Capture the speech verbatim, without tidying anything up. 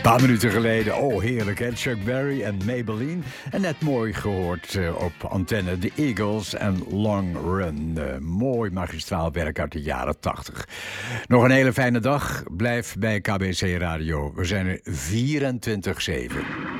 paar minuten geleden, oh heerlijk hè, Chuck Berry en Maybelline. En net mooi gehoord uh, op antenne de Eagles en Long Run. Uh, mooi magistraal werk uit de jaren tachtig. Nog een hele fijne dag. Blijf bij K B C Radio. We zijn er vierentwintig zeven.